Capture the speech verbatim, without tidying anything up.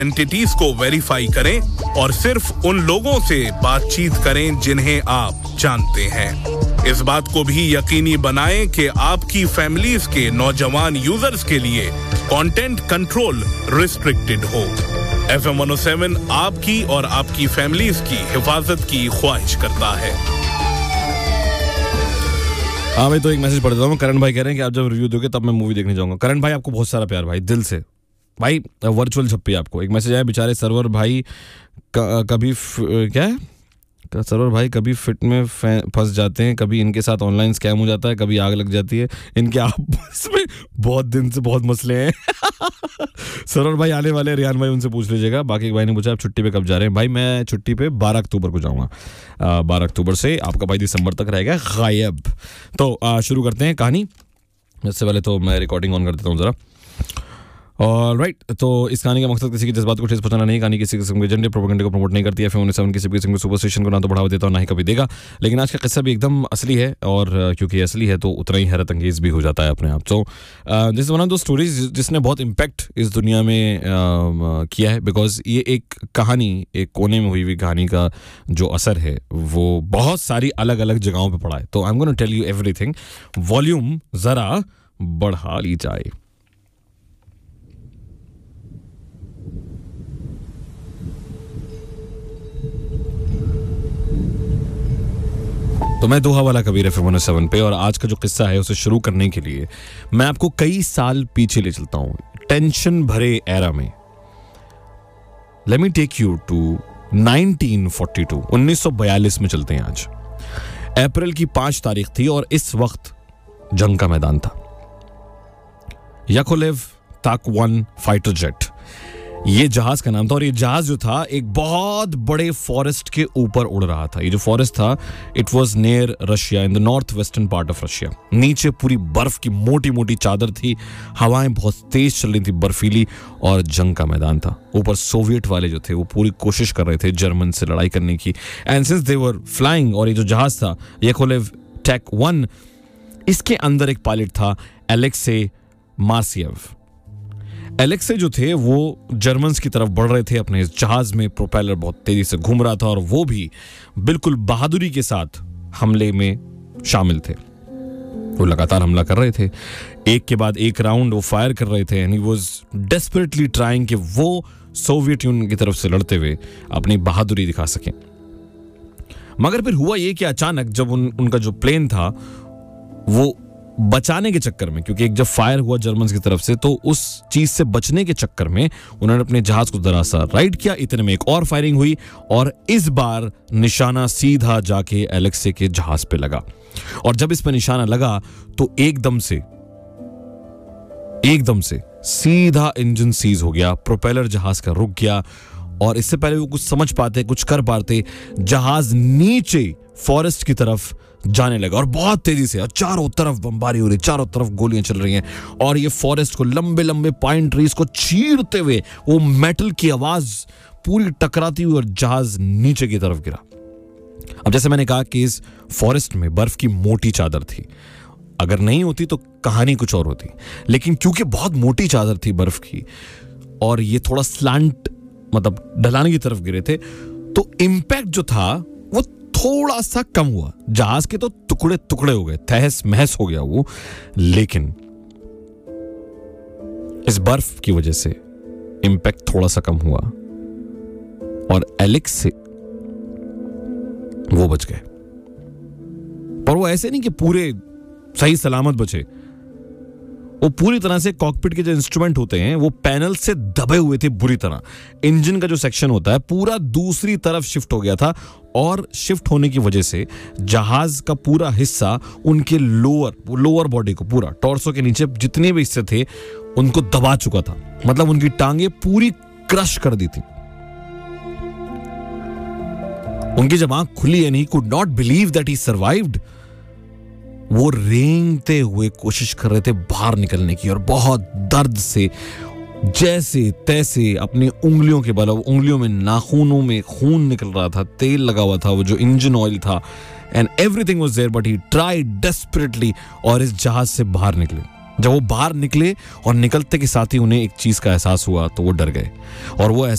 Entities को verify करें और सिर्फ उन लोगों से बातचीत करें जिन्हें आप जानते हैं। इस बात को भी यकीनी बनाएं कि आपकी फैमिलीज के नौजवान यूजर्स के लिए कंटेंट कंट्रोल रिस्ट्रिक्टेड हो। F M one O seven आपकी और आपकी फैमिलीज की हिफाजत की ख्वाहिश करता है। हाँ भाई, तो एक मैसेज पढ़ देता हूँ। करण भाई कह रहे हैं कि आप जब रिव्यू दोगे तब मैं मूवी देखने जाऊंगा। करण भाई, आपको बहुत सारा प्यार भाई, दिल से भाई। वर्चुअल छप्पी आपको एक मैसेज आया, बेचारे सर्वर भाई क, कभी फ, क्या है सर्वर भाई कभी फिट में फंस जाते हैं, कभी इनके साथ ऑनलाइन स्कैम हो जाता है, कभी आग लग जाती है। इनके आपस में बहुत दिन से बहुत मसले हैं। सर्वर भाई आने वाले, रियान भाई उनसे पूछ लीजिएगा। बाकी एक भाई ने पूछा आप छुट्टी पे कब जा रहे हैं। भाई मैं छुट्टी पे बारह अक्टूबर को जाऊंगा। बारह अक्टूबर से आपका भाई दिसंबर तक रहेगा गायब। तो आ, शुरू करते हैं कहानी। इससे पहले तो मैं रिकॉर्डिंग ऑन कर देता हूँ ज़रा। और राइट right, तो इस कहानी का मकसद किसी की जज्बात को ठेस पहुंचाना नहीं। कहानी किसी किस्म के एजेंडे प्रोपेगेंडे को प्रमोट नहीं करती है। फिर सेवन किसी किस्म के सुपरस्टिशन को ना तो बढ़ावा देता और ना ही कभी देगा। लेकिन आज का किस्सा भी एकदम असली है, और क्योंकि असली है तो उतना ही हैरत अंगेज भी हो जाता है अपने आप। तो दिस इज वन ऑफ दो स्टोरीज जिसने बहुत इम्पैक्ट इस दुनिया में uh, किया है। बिकॉज ये एक कहानी, एक कोने में हुई हुई कहानी का जो असर है वो बहुत सारी अलग अलग जगहों पर पड़ा है। तो I am gonna tell you everything. Volume जरा बढ़ा ली जाए। तो मैं दोहा वाला Kabir F M one O seven पे, और आज का जो किस्सा है उसे शुरू करने के लिए मैं आपको कई साल पीछे ले चलता हूं, टेंशन भरे एरा में। Let me take you to nineteen forty two, उन्नीस सौ बयालीस में चलते हैं। आज अप्रैल की पांच तारीख थी और इस वक्त जंग का मैदान था। याकोलेव ताक वन फाइटर जेट, ये जहाज का नाम था। और ये जहाज जो था एक बहुत बड़े फॉरेस्ट के ऊपर उड़ रहा था। ये जो फॉरेस्ट था it was near Russia, in the north western part of Russia. नीचे पूरी बर्फ की मोटी मोटी चादर थी, हवाएं बहुत तेज चल रही थी, बर्फीली, और जंग का मैदान था। ऊपर सोवियत वाले जो थे वो पूरी कोशिश कर रहे थे जर्मन से लड़ाई करने की। And since they were flying, और ये जो जहाज था याकोलेव टैक वन, इसके अंदर एक पायलट था एलेक्से मार्सियव। एलेक्से जो थे वो जर्मन्स की तरफ बढ़ रहे थे अपने इस जहाज में। प्रोपेलर बहुत तेजी से घूम रहा था और वो भी बिल्कुल बहादुरी के साथ हमले में शामिल थे। वो लगातार हमला कर रहे थे, एक के बाद एक राउंड वो फायर कर रहे थे। And he was desperately trying कि वो सोवियत यूनियन की तरफ से लड़ते हुए अपनी बहादुरी दिखा सकें। मगर फिर हुआ ये कि अचानक जब उन, उनका जो प्लेन था वो बचाने के चक्कर में, क्योंकि एक जब फायर हुआ जर्मन्स की तरफ से, तो उस चीज से बचने के चक्कर में उन्होंने अपने जहाज को जरा सा राइट किया। इतने में एक और फायरिंग हुई और इस बार निशाना सीधा जाके एलेक्से के जहाज पे लगा। और जब इस पे निशाना लगा तो एकदम से एकदम से सीधा इंजन सीज हो गया, प्रोपेलर जहाज का रुक गया। और इससे पहले वो कुछ समझ पाते, कुछ कर पाते, जहाज नीचे फॉरेस्ट की तरफ जाने लगा और बहुत तेजी से, और चारों तरफ बमबारी हो रही, चारों तरफ गोलियां चल रही हैं। और ये फॉरेस्ट को, लंबे लंबे पाइन ट्रीज को चीरते हुए वो मेटल की आवाज पूरी टकराती हुई और जहाज नीचे की तरफ गिरा। अब जैसे मैंने कहा कि इस फॉरेस्ट में बर्फ की मोटी चादर थी। अगर नहीं होती तो कहानी कुछ और होती, लेकिन क्योंकि बहुत मोटी चादर थी बर्फ की और ये थोड़ा स्लांट मतलब ढलाने की तरफ गिरे थे, तो इंपैक्ट जो था वो थोड़ा सा कम हुआ। जहाज के तो टुकड़े टुकड़े हो गए, तहस महस हो गया वो, लेकिन इस बर्फ की वजह से इंपैक्ट थोड़ा सा कम हुआ और एलेक्स से वो बच गए। पर वो ऐसे नहीं कि पूरे सही सलामत बचे, वो पूरी तरह से कॉकपिट के जो इंस्ट्रूमेंट होते हैं वो पैनल से दबे हुए थे बुरी तरह। इंजन का जो सेक्शन होता है पूरा दूसरी तरफ शिफ्ट हो गया था, और शिफ्ट होने की वजह से जहाज का पूरा हिस्सा उनके लोअर लोअर बॉडी को, पूरा टॉर्सो के नीचे जितने भी हिस्से थे उनको दबा चुका था। मतलब उनकी टांगे पूरी क्रश कर दी थी। उनकी जब आंख खुली and he could not believe that he survived, वो रेंगते हुए कोशिश कर रहे थे बाहर निकलने की, और बहुत दर्द से जैसे तैसे अपनी उंगलियों के बल, उंगलियों में नाखूनों में खून निकल रहा था, तेल लगा हुआ था, वो जो इंजन ऑयल था, and everything was there, but he tried desperately, और इस जहाज से बाहर निकले। जब वो बाहर निकले और निकलते के साथ ही उन्हें एक चीज का एहसास हुआ तो वो डर गए, और वो